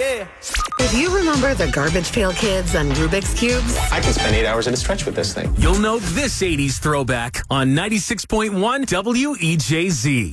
Yeah. If you remember the Garbage Pail Kids and Rubik's Cubes, I can spend 8 hours at a stretch with this thing. You'll know this 80s throwback on 96.1 WEJZ.